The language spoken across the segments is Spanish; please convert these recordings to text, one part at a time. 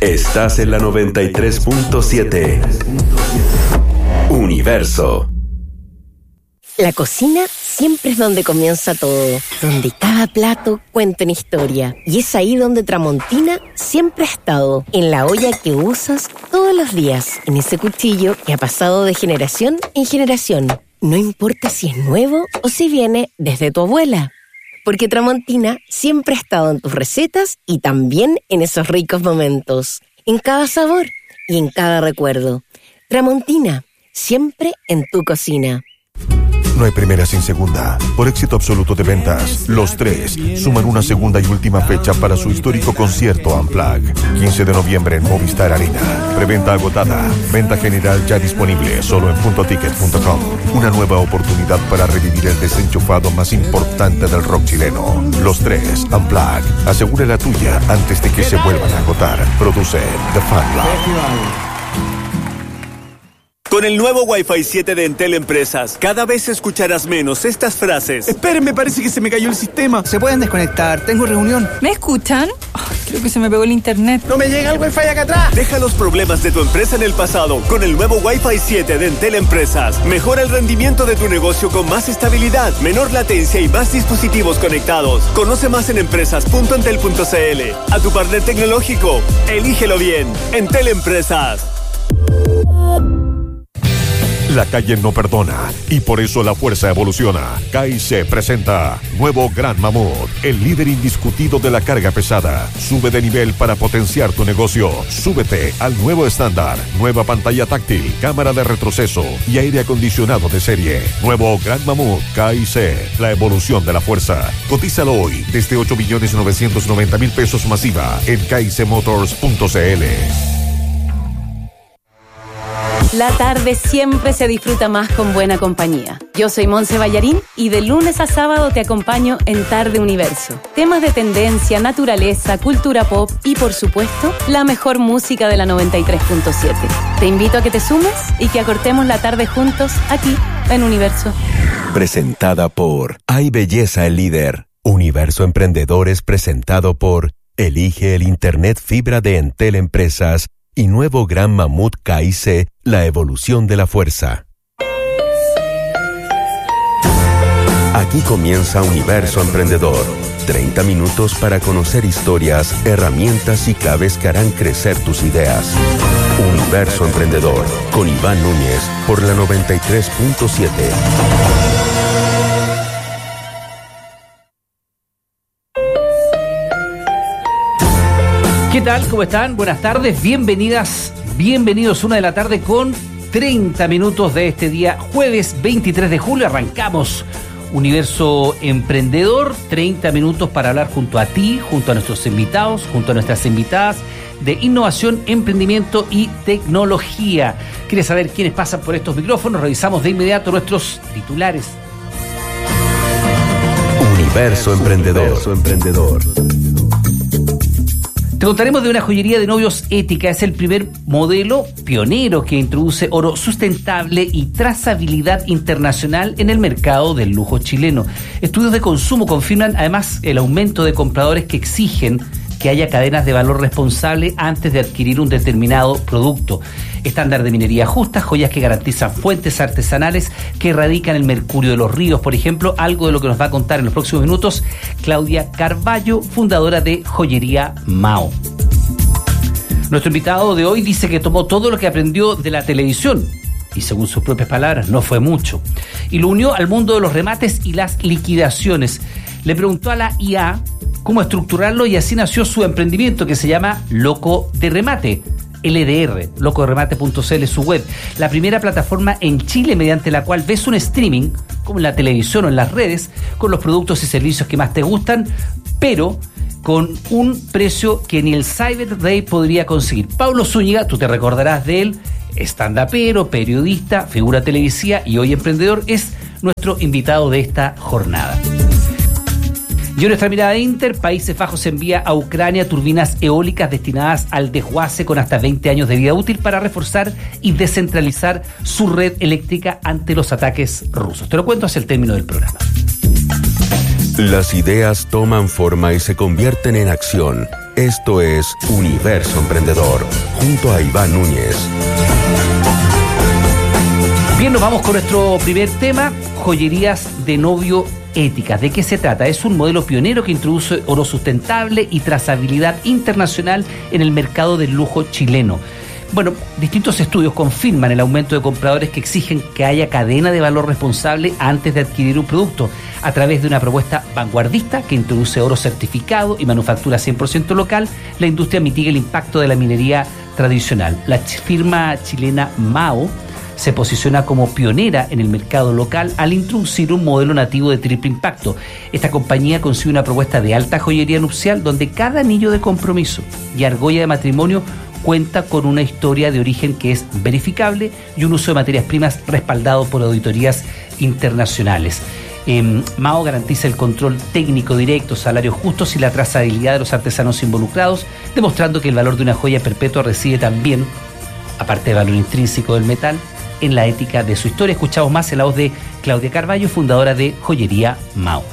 Estás en la 93.7. Universo. La cocina siempre es donde comienza todo, donde cada plato cuenta una historia. Y es ahí donde Tramontina siempre ha estado, en la olla que usas todos los días, en ese cuchillo que ha pasado de generación en generación. No importa si es nuevo o si viene desde tu abuela, porque Tramontina siempre ha estado en tus recetas y también en esos ricos momentos, en cada sabor y en cada recuerdo. Tramontina, siempre en tu cocina. No hay primera sin segunda. Por éxito absoluto de ventas, Los Tres suman una segunda y última fecha para su histórico concierto Unplugged. 15 de noviembre en Movistar Arena. Preventa agotada. Venta general ya disponible solo en puntoticket.com. Una nueva oportunidad para revivir el desenchufado más importante del rock chileno. Los Tres Unplugged. Asegura la tuya antes de que se vuelvan a agotar. Produce The Fan Club. Con el nuevo Wi-Fi 7 de Entel Empresas, cada vez escucharás menos estas frases. Esperen, me parece que se me cayó el sistema. Se pueden desconectar, tengo reunión. ¿Me escuchan? Creo que se me pegó el internet. ¡No me llega el Wi-Fi acá atrás! Deja los problemas de tu empresa en el pasado con el nuevo Wi-Fi 7 de Entel Empresas. Mejora el rendimiento de tu negocio con más estabilidad, menor latencia y más dispositivos conectados. Conoce más en empresas.entel.cl. A tu partner tecnológico, elígelo bien. Entel Empresas. La calle no perdona y por eso la fuerza evoluciona. KIC presenta nuevo Gran Mamut, el líder indiscutido de la carga pesada. Sube de nivel para potenciar tu negocio. Súbete al nuevo estándar. Nueva pantalla táctil, cámara de retroceso y aire acondicionado de serie. Nuevo Gran Mamut KIC, la evolución de la fuerza. Cotízalo hoy desde 8.990.000 pesos masiva en kicmotors.cl. La tarde siempre se disfruta más con buena compañía. Yo soy Monse Ballarín y de lunes a sábado te acompaño en Tarde Universo. Temas de tendencia, naturaleza, cultura pop y, por supuesto, la mejor música de la 93.7. Te invito a que te sumes y que acortemos la tarde juntos aquí en Universo. Presentada por Hay Belleza el Líder. Universo Emprendedores presentado por Elige el Internet Fibra de Entel Empresas y nuevo Gran Mamut KIC, la evolución de la fuerza. Aquí comienza Universo Emprendedor. 30 minutos para conocer historias, herramientas y claves que harán crecer tus ideas. Universo Emprendedor, con Iván Núñez, por la 93.7. ¿Qué tal? ¿Cómo están? Buenas tardes, bienvenidas, bienvenidos 1 de la tarde con 30 minutos de este día, jueves 23 de julio, arrancamos Universo Emprendedor, 30 minutos para hablar junto a ti, junto a nuestros invitados, junto a nuestras invitadas de innovación, emprendimiento y tecnología. ¿Quieres saber quiénes pasan por estos micrófonos? Revisamos de inmediato nuestros titulares. Universo Emprendedor. Te contaremos de una joyería de novios ética. Es el primer modelo pionero que introduce oro sustentable y trazabilidad internacional en el mercado del lujo chileno. Estudios de consumo confirman además el aumento de compradores que exigen que haya cadenas de valor responsable antes de adquirir un determinado producto. Estándar de minería justa, joyas que garantizan fuentes artesanales que erradican el mercurio de los ríos, por ejemplo, algo de lo que nos va a contar en los próximos minutos Claudia Carballo, fundadora de Joyería Mao. Nuestro invitado de hoy dice que tomó todo lo que aprendió de la televisión, y según sus propias palabras, no fue mucho, y lo unió al mundo de los remates y las liquidaciones. Le preguntó a la IA cómo estructurarlo y así nació su emprendimiento que se llama Loco de Remate, LDR, locoderemate.cl es su web, la primera plataforma en Chile mediante la cual ves un streaming, como en la televisión o en las redes, con los productos y servicios que más te gustan, pero con un precio que ni el Cyber Day podría conseguir. Pablo Zúñiga, tú te recordarás de él, stand-upero, periodista, figura televisiva y hoy emprendedor, es nuestro invitado de esta jornada. Y en nuestra mirada de Inter, Países Bajos envía a Ucrania turbinas eólicas destinadas al desguace con hasta 20 años de vida útil para reforzar y descentralizar su red eléctrica ante los ataques rusos. Te lo cuento hacia el término del programa. Las ideas toman forma y se convierten en acción. Esto es Universo Emprendedor, junto a Iván Núñez. Bien, nos vamos con nuestro primer tema, joyerías de novio éticas. ¿De qué se trata? Es un modelo pionero que introduce oro sustentable y trazabilidad internacional en el mercado del lujo chileno. Bueno, distintos estudios confirman el aumento de compradores que exigen que haya cadena de valor responsable antes de adquirir un producto, a través de una propuesta vanguardista que introduce oro certificado y manufactura 100% local. La industria mitiga el impacto de la minería tradicional. La firma chilena Mao se posiciona como pionera en el mercado local al introducir un modelo nativo de triple impacto. Esta compañía consigue una propuesta de alta joyería nupcial donde cada anillo de compromiso y argolla de matrimonio cuenta con una historia de origen que es verificable y un uso de materias primas respaldado por auditorías internacionales. Mao garantiza el control técnico directo, salarios justos y la trazabilidad de los artesanos involucrados, demostrando que el valor de una joya perpetua reside también, aparte del valor intrínseco del metal, en la ética de su historia. Escuchamos más en la voz de Claudia Carballo, fundadora de Joyería Mao.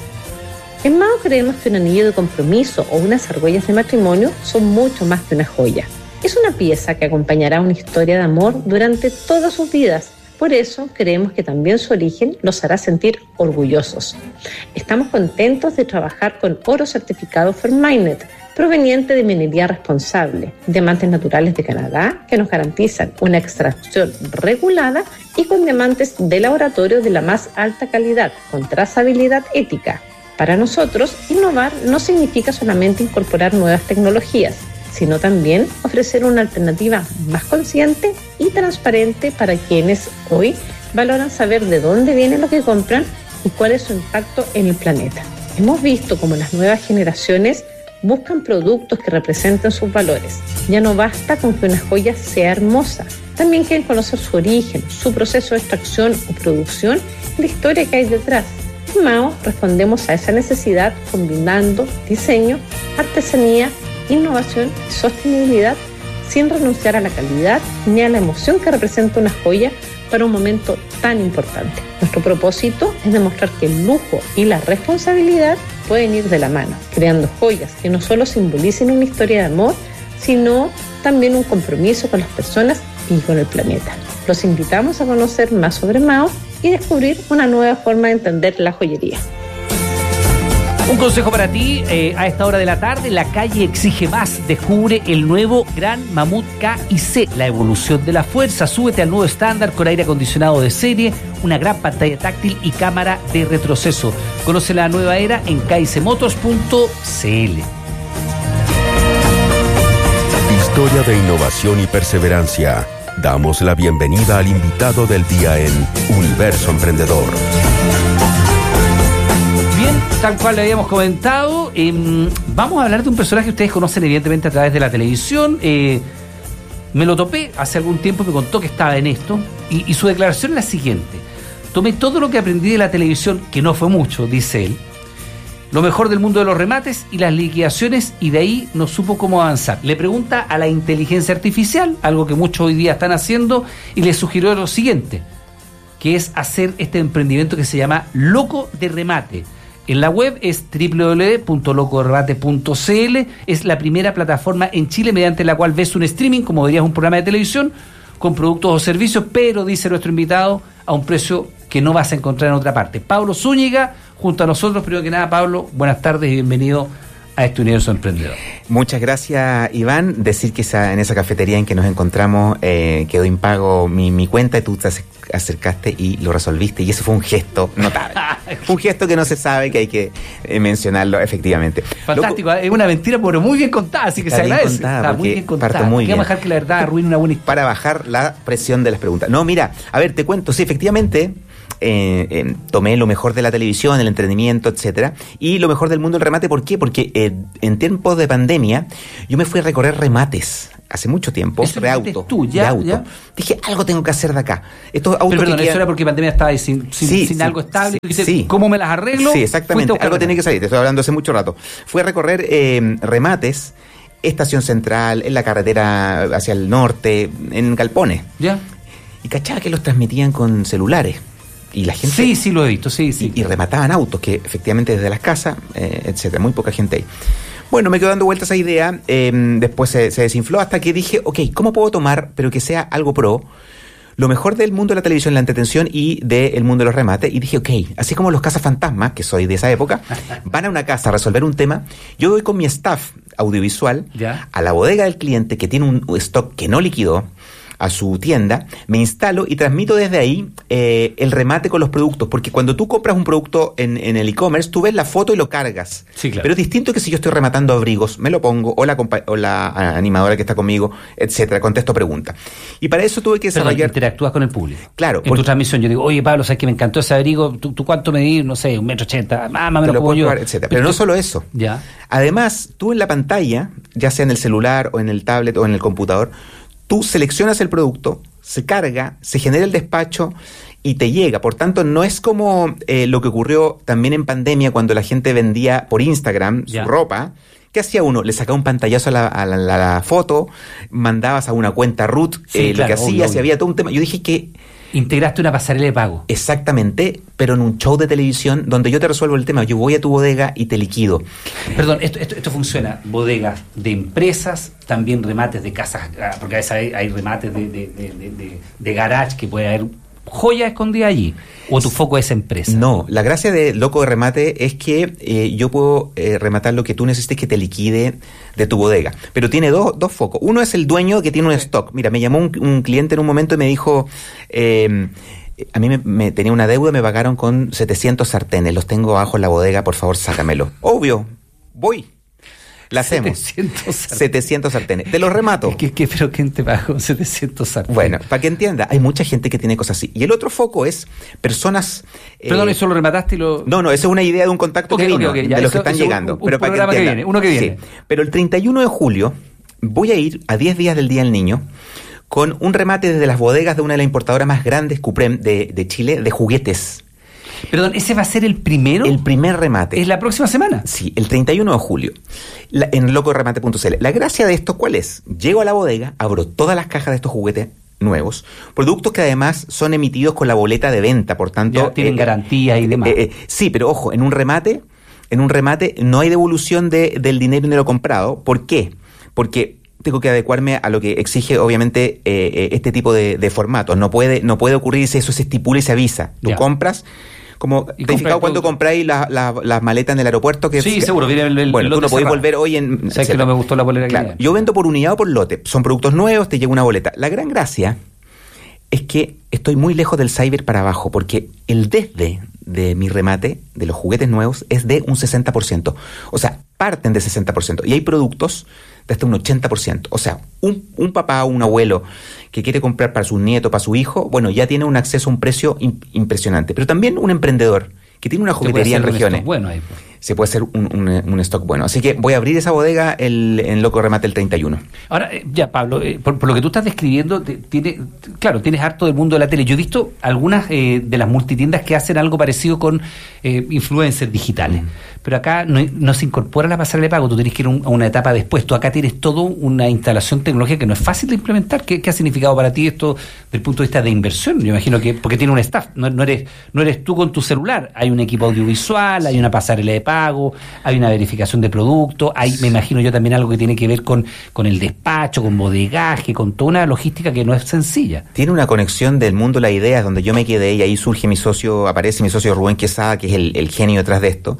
En Mao creemos que un anillo de compromiso o unas argollas de matrimonio son mucho más que una joya. Es una pieza que acompañará una historia de amor durante todas sus vidas. Por eso creemos que también su origen los hará sentir orgullosos. Estamos contentos de trabajar con oro certificado Fairmined, proveniente de minería responsable, diamantes naturales de Canadá que nos garantizan una extracción regulada y con diamantes de laboratorio de la más alta calidad, con trazabilidad ética. Para nosotros, innovar no significa solamente incorporar nuevas tecnologías, sino también ofrecer una alternativa más consciente y transparente para quienes hoy valoran saber de dónde viene lo que compran y cuál es su impacto en el planeta. Hemos visto cómo las nuevas generaciones buscan productos que representen sus valores. Ya no basta con que una joya sea hermosa, también quieren conocer su origen, su proceso de extracción o producción y la historia que hay detrás. En Mao respondemos a esa necesidad combinando diseño, artesanía, innovación y sostenibilidad sin renunciar a la calidad ni a la emoción que representa una joya para un momento tan importante. Nuestro propósito es demostrar que el lujo y la responsabilidad pueden ir de la mano, creando joyas que no solo simbolicen una historia de amor, sino también un compromiso con las personas y con el planeta. Los invitamos a conocer más sobre Mao y descubrir una nueva forma de entender la joyería. Un consejo para ti, a esta hora de la tarde, la calle exige más. Descubre el nuevo Gran Mamut K&C, la evolución de la fuerza. Súbete al nuevo estándar con aire acondicionado de serie, una gran pantalla táctil y cámara de retroceso. Conoce la nueva era en kicmotors.cl. Historia de innovación y perseverancia. Damos la bienvenida al invitado del día en Universo Emprendedor. Bien, tal cual le habíamos comentado, vamos a hablar de un personaje que ustedes conocen evidentemente a través de la televisión. Me lo topé hace algún tiempo, me contó que estaba en esto y su declaración es la siguiente: tomé todo lo que aprendí de la televisión, que no fue mucho, dice él, lo mejor del mundo de los remates y las liquidaciones, y de ahí no supo cómo avanzar. Le pregunta a la inteligencia artificial, algo que muchos hoy día están haciendo, y le sugirió lo siguiente, que es hacer este emprendimiento que se llama Loco de Remate. En la web es www.locoderemate.cl. Es la primera plataforma en Chile mediante la cual ves un streaming, como verías un programa de televisión, con productos o servicios, pero, dice nuestro invitado, a un precio que no vas a encontrar en otra parte. Pablo Zúñiga, junto a nosotros. Primero que nada, Pablo, buenas tardes y bienvenido a este Universo Emprendedor. Muchas gracias, Iván. Decir que en esa cafetería en que nos encontramos quedó impago mi cuenta y tú te acercaste y lo resolviste, y eso fue un gesto notable. Un gesto que no se sabe, que hay que mencionarlo efectivamente. Fantástico, es una mentira pero muy bien contada, así que está se agradece. Está muy bien contada. Parto muy bien. Vamos a dejar que la verdad arruine una buena historia. Para bajar la presión de las preguntas. No, mira, a ver, te cuento, sí, efectivamente, tomé lo mejor de la televisión, el entretenimiento, etcétera, y lo mejor del mundo del remate. ¿Por qué? Porque en tiempos de pandemia yo me fui a recorrer remates hace mucho tiempo. ¿Eso de auto? Tú, ya. Dije, algo tengo que hacer de acá. Estos autos. Pero perdón, eso era porque pandemia estaba sin algo estable. Sí. ¿Cómo me las arreglo? Sí, exactamente. Algo tiene que salir. Te estoy hablando hace mucho rato. Fui a recorrer remates, Estación Central, en la carretera hacia el norte, en galpones. Ya. Y cachaba que los transmitían con celulares. Y la gente... Sí, lo he visto, sí. Y remataban autos, que efectivamente desde las casas, etcétera, muy poca gente ahí. Bueno, me quedó dando vueltas esa idea, después se desinfló hasta que dije, ok, ¿cómo puedo tomar, pero que sea algo pro, lo mejor del mundo de la televisión, la entretención y del mundo de los remates? Y dije, ok, así como los cazafantasmas, que soy de esa época, van a una casa a resolver un tema, yo voy con mi staff audiovisual a la bodega del cliente que tiene un stock que no liquidó, a su tienda, me instalo y transmito desde ahí el remate con los productos, porque cuando tú compras un producto en el e-commerce, tú ves la foto y lo cargas. Sí, claro. Pero es distinto que si yo estoy rematando abrigos, me lo pongo, o la animadora que está conmigo, etcétera, contesto preguntas. Y para eso tuve que desarrollar... interactúas con el público. Claro. En tu transmisión yo digo, oye Pablo, ¿sabes que me encantó ese abrigo? ¿Tú cuánto medís? No sé, 1,80 m. Me lo pongo yo. Etcétera. Pero no solo eso. Ya. Además, tú en la pantalla, ya sea en el celular o en el tablet o en el computador, tú seleccionas el producto, se carga, se genera el despacho y te llega. Por tanto, no es como lo que ocurrió también en pandemia cuando la gente vendía por Instagram su ropa. ¿Qué hacía uno? Le sacaba un pantallazo a la foto, mandabas a una cuenta root lo que hacías, y había todo un tema. Yo dije que... integraste una pasarela de pago. Exactamente, pero en un show de televisión donde yo te resuelvo el tema. Yo voy a tu bodega y te liquido. Perdón, esto funciona. Bodegas de empresas, también remates de casas, porque a veces hay remates de garage que puede haber joya escondida allí. ¿O tu foco es empresa? No, la gracia de Loco de Remate es que yo puedo rematar lo que tú necesites que te liquide de tu bodega. Pero tiene dos focos. Uno es el dueño que tiene un stock. Mira, me llamó un cliente en un momento y me dijo... a mí me tenía una deuda, me pagaron con 700 sartenes. Los tengo abajo en la bodega, por favor, sácamelo. Obvio, voy. La hacemos. 700 sartenes. Te los remato. ¿Pero quién te pagó 700 sartenes? Bueno, para que entienda, hay mucha gente que tiene cosas así. Y el otro foco es personas... Perdón, ¿eso lo remataste y lo...? No, eso es una idea de un contacto que vino, ya, de los que están llegando. Pero para que entienda, uno que viene. Sí. Pero el 31 de julio voy a ir a 10 días del Día del Niño con un remate desde las bodegas de una de las importadoras más grandes, Cuprem, de Chile, de juguetes. Perdón, ¿ese va a ser el primero? El primer remate. ¿Es la próxima semana? Sí, el 31 de julio, en locoremate.cl. La gracia de esto, ¿cuál es? Llego a la bodega, abro todas las cajas de estos juguetes nuevos, productos que además son emitidos con la boleta de venta, por tanto... Ya tienen garantía y demás. Sí, pero ojo, en un remate no hay devolución del dinero de lo comprado. ¿Por qué? Porque tengo que adecuarme a lo que exige, obviamente, este tipo de formatos. No puede ocurrir si eso se estipula y se avisa. Tú compras... Como te fijado cuando compráis las maletas en el aeropuerto. Sí, seguro. Bueno, tú no podés volver hoy en... Sabes que no me gustó la bolera. Claro, yo vendo por unidad o por lote. Son productos nuevos, te llega una boleta. La gran gracia es que estoy muy lejos del cyber para abajo, porque el desde de mi remate, de los juguetes nuevos, es de un 60%. O sea, parten de 60%. Y hay productos de hasta un 80%. O sea, un papá o un abuelo que quiere comprar para su nieto, para su hijo, bueno, ya tiene un acceso a un precio impresionante. Pero también un emprendedor que tiene una juguetería en regiones. Bueno ahí, pues. Se puede hacer un stock bueno. Así que voy a abrir esa bodega en Loco Remate el 31. Ahora, ya Pablo, por lo que tú estás describiendo, tienes harto del mundo de la tele. Yo he visto algunas de las multitiendas que hacen algo parecido con influencers digitales. Pero acá no se incorpora la pasarela de pago, tú tienes que ir a una etapa después. Tú acá tienes toda una instalación tecnológica que no es fácil de implementar. ¿Qué ha significado para ti esto desde el punto de vista de inversión? Yo imagino que, porque tiene un staff, no eres tú con tu celular, hay un equipo audiovisual, hay una pasarela de pago, hay una verificación de productos, hay, me imagino yo, también algo que tiene que ver con el despacho, con bodegaje, con toda una logística que no es sencilla. Tiene una conexión del mundo la idea, donde yo me quedé y ahí surge aparece mi socio Rubén Quesada, que es el genio detrás de esto.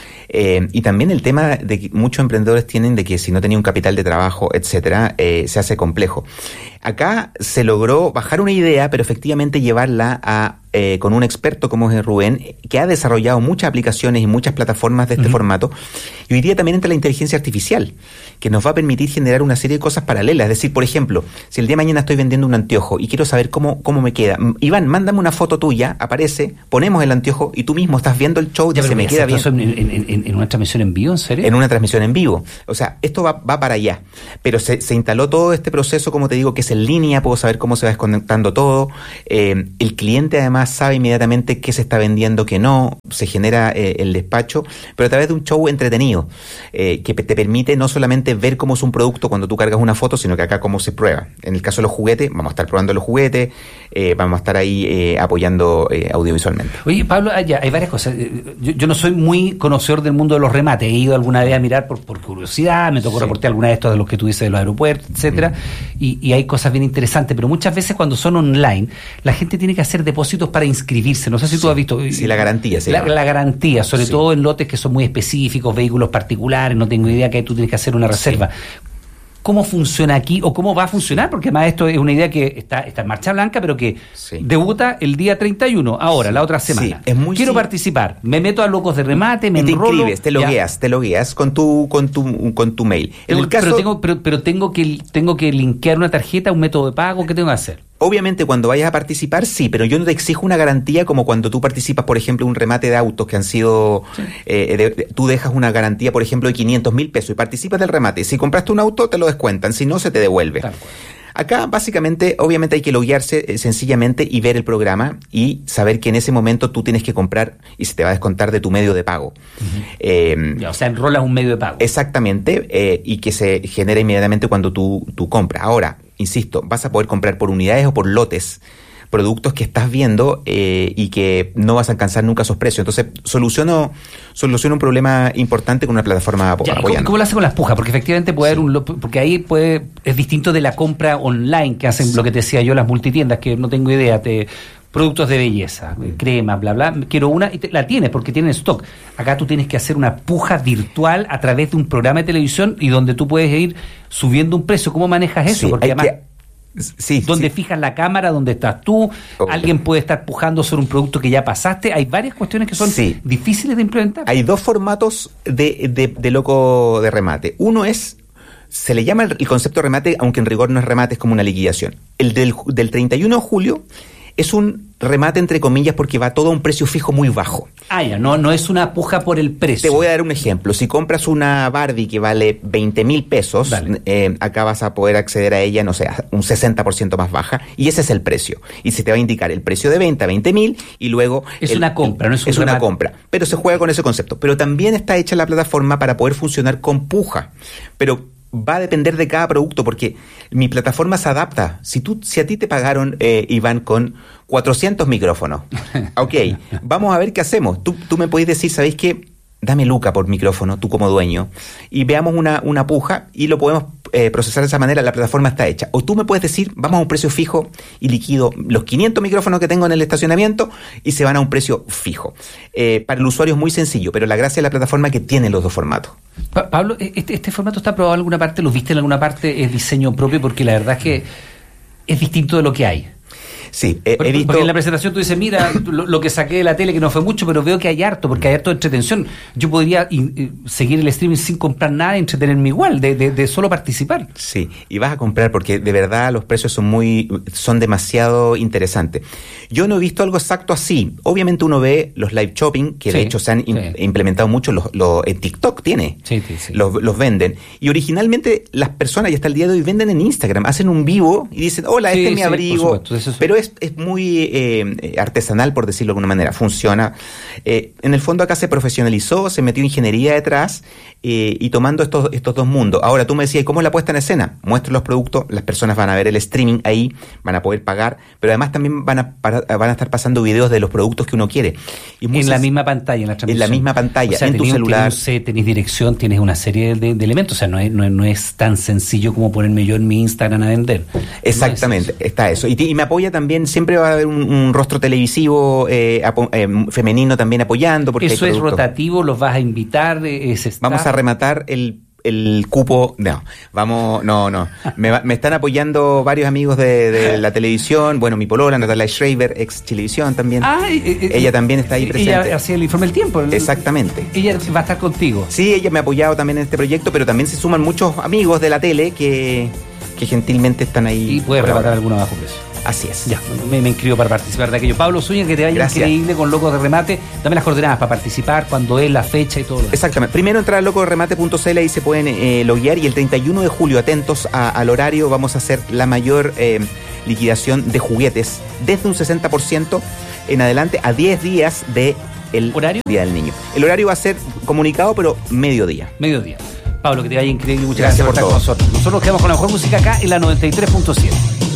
Y también el tema de que muchos emprendedores tienen de que si no tenía un capital de trabajo, etcétera, se hace complejo. Acá se logró bajar una idea, pero efectivamente llevarla con un experto como es Rubén, que ha desarrollado muchas aplicaciones y muchas plataformas de este formato. Y hoy día también entra la inteligencia artificial, que nos va a permitir generar una serie de cosas paralelas. Es decir, por ejemplo, si el día de mañana estoy vendiendo un anteojo y quiero saber cómo me queda, Iván, mándame una foto tuya, aparece, ponemos el anteojo y tú mismo estás viendo el show y se me queda bien. ¿Eso en una transmisión en vivo, en serio? En una transmisión en vivo. O sea, esto va para allá. Pero se instaló todo este proceso, como te digo, que es en línea, puedo saber cómo se va desconectando todo. El cliente además plataforma sabe inmediatamente qué se está vendiendo, qué no, se genera el despacho, pero a través de un show entretenido, que te permite no solamente ver cómo es un producto cuando tú cargas una foto, sino que acá cómo se prueba. En el caso de los juguetes, vamos a estar probando los juguetes, vamos a estar ahí apoyando audiovisualmente. Oye, Pablo, hay varias cosas. Yo no soy muy conocedor del mundo de los remates. He ido alguna vez a mirar por curiosidad, me tocó reportear alguna de estos de los que tú dices de los aeropuertos, etcétera, y hay cosas bien interesantes, pero muchas veces cuando son online, la gente tiene que hacer depósitos para inscribirse. No sé si tú has visto. Sí, la garantía. La garantía, sobre todo en lotes que son muy específicos, vehículos particulares, no tengo idea que tú tienes que hacer una reserva. ¿Cómo funciona aquí o cómo va a funcionar? Porque además esto es una idea que está en marcha blanca, pero que debuta el día 31, ahora, la otra semana. Es muy Quiero participar, me meto a Locos de Remate, me te enrolo. Inscribes, te logueas con tu mail. En el caso, pero tengo que linkear una tarjeta, un método de pago, ¿qué tengo que hacer? Obviamente cuando vayas a participar, sí, pero yo no te exijo una garantía como cuando tú participas, por ejemplo, en un remate de autos que han sido... tú dejas una garantía, por ejemplo, de 500,000 pesos y participas del remate. Si compraste un auto, te lo descuentan, si no, se te devuelve. Acá, básicamente, obviamente hay que loguearse sencillamente y ver el programa y saber que en ese momento tú tienes que comprar y se te va a descontar de tu medio de pago. O sea, enrolas un medio de pago. Exactamente, y que se genera inmediatamente cuando tú compras. Ahora, insisto, vas a poder comprar por unidades o por lotes productos que estás viendo y que no vas a alcanzar nunca esos precios. Entonces, soluciona un problema importante con una plataforma apoyando. ¿Cómo lo hace con las pujas? Porque efectivamente puede haber porque ahí es distinto de la compra online que hacen lo que te decía yo, las multitiendas, que no tengo idea, productos de belleza, cremas, bla, bla, quiero una y la tienes porque tienen stock. Acá tú tienes que hacer una puja virtual a través de un programa de televisión y donde tú puedes ir subiendo un precio. ¿Cómo manejas eso? Porque además... donde fijas la cámara, donde estás tú, alguien puede estar pujando sobre un producto que ya pasaste. Hay varias cuestiones que son difíciles de implementar. Hay dos formatos de loco de remate. Uno se le llama el concepto de remate, aunque en rigor no es remate, es como una liquidación. El del 31 de julio es un remate entre comillas porque va todo a un precio fijo muy bajo. No es una puja por el precio. Te voy a dar un ejemplo. Si compras una Barbie que vale 20,000 pesos, acá vas a poder acceder a ella, no sé, un 60% más baja, y ese es el precio. Y se te va a indicar el precio de venta, 20,000, y luego... Es una compra, no es un remate. Es una compra, pero se juega con ese concepto. Pero también está hecha la plataforma para poder funcionar con puja. Pero va a depender de cada producto, porque mi plataforma se adapta. Si a ti te pagaron, Iván, con 400 micrófonos, ok, vamos a ver qué hacemos. Tú me podés decir, ¿sabéis qué? Dame Luca por micrófono, tú como dueño, y veamos una puja y lo podemos procesar de esa manera. La plataforma está hecha. O tú me puedes decir, vamos a un precio fijo y liquido los 500 micrófonos que tengo en el estacionamiento y se van a un precio fijo. Para el usuario es muy sencillo, pero la gracia de la plataforma es que tiene los dos formatos. Pablo, ¿este formato está aprobado en alguna parte? ¿Lo viste en alguna parte? ¿Es diseño propio? Porque la verdad es que es distinto de lo que hay. Sí, he visto... Porque en la presentación tú dices, mira, lo que saqué de la tele, que no fue mucho, pero veo que hay harto, porque hay harto de entretención. Yo podría seguir el streaming sin comprar nada y entretenerme igual, de solo participar. Sí, y vas a comprar porque de verdad los precios son demasiado interesantes. Yo no he visto algo exacto así. Obviamente uno ve los live shopping, que de hecho se han implementado mucho, en TikTok tiene. Sí. Los venden. Y originalmente las personas, y hasta el día de hoy, venden en Instagram, hacen un vivo y dicen, hola, este es mi abrigo. Pero es muy artesanal, por decirlo de alguna manera. Funciona. En el fondo acá se profesionalizó, se metió ingeniería detrás y tomando estos dos mundos. Ahora tú me decías, ¿cómo es la puesta en escena? Muestro los productos, las personas van a ver el streaming ahí, van a poder pagar, pero además también van a estar pasando videos de los productos que uno quiere. En la misma pantalla, en la transmisión. En la misma pantalla, o sea, en tu celular. Tenés dirección, tienes una serie de elementos. O sea, no es tan sencillo como ponerme yo en mi Instagram a vender. Exactamente, está eso. Y me apoya también, siempre va a haber un rostro televisivo femenino también apoyando. Porque ¿eso es rotativo? ¿Los vas a invitar? Vamos a rematar el cupo. No. Me están apoyando varios amigos de la televisión. Bueno, mi polola, Natalia Schreiber, ex Chilevisión también. Ella también está ahí presente. Ella hacía el informe del tiempo. Exactamente. Ella va a estar contigo. Sí, ella me ha apoyado también en este proyecto, pero también se suman muchos amigos de la tele que gentilmente están ahí. Y puedes reparar alguno bajo precio. Así es. Ya, me inscribo para participar de aquello. Pablo Zúñiga, que te vaya increíble con Locos de Remate. Dame las coordenadas para participar, cuándo es, la fecha y todo. Exactamente. Primero entrar a locosderemate.cl, ahí se pueden loguear, y el 31 de julio, atentos al horario, vamos a hacer la mayor liquidación de juguetes desde un 60% en adelante a 10 días de el ¿Horario? Día del Niño. El horario va a ser comunicado, pero mediodía. Mediodía. Pablo, que te vaya increíble. Muchas Gracias gracias por por estar con todo. nosotros. Nosotros nos quedamos con la mejor música acá en la 93.7.